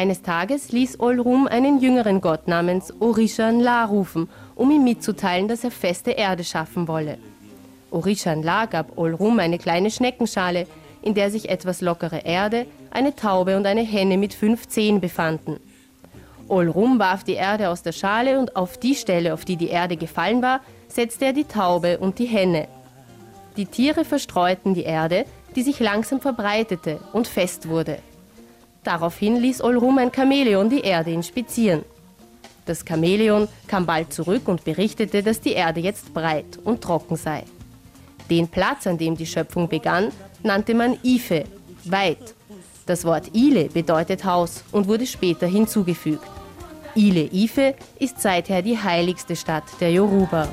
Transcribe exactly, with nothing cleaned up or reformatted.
Eines Tages ließ Olrum einen jüngeren Gott namens Orisha-Nla rufen, um ihm mitzuteilen, dass er feste Erde schaffen wolle. Orisha-Nla gab Olrum eine kleine Schneckenschale, in der sich etwas lockere Erde, eine Taube und eine Henne mit fünf Zehen befanden. Olrum warf die Erde aus der Schale und auf die Stelle, auf die die Erde gefallen war, setzte er die Taube und die Henne. Die Tiere verstreuten die Erde, die sich langsam verbreitete und fest wurde. Daraufhin ließ Olrum ein Chamäleon die Erde inspizieren. Das Chamäleon kam bald zurück und berichtete, dass die Erde jetzt breit und trocken sei. Den Platz, an dem die Schöpfung begann, nannte man Ife, weit. Das Wort Ile bedeutet Haus und wurde später hinzugefügt. Ile Ife ist seither die heiligste Stadt der Yoruba.